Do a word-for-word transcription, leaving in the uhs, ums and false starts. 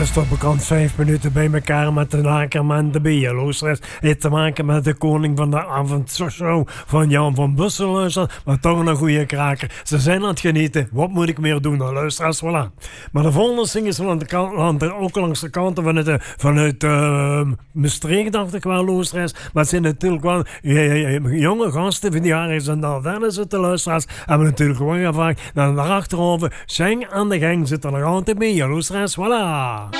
luisteraars, tot bekend vijf minuten bij elkaar met de Akerman de Bier. Luisteraars, heeft te maken met de koning van de avondshow van Jan van Bussen, luisteraars. Maar toch een goede kraker. Ze zijn aan het genieten. Wat moet ik meer doen? Nou, luisteraars, voilà. Maar de volgende zingen ze aan de kant, aan de, ook langs de kanten vanuit, de, vanuit uh, Maastricht, dacht ik wel, luisteraars. Maar het zijn natuurlijk wel uh, jonge gasten van die jaren en daar verder zitten, luisteraars. Hebben natuurlijk gewoon gevraagd. Dan daarachter over, Zeng aan de gang zit er nog altijd mee, luisteraars, voilà.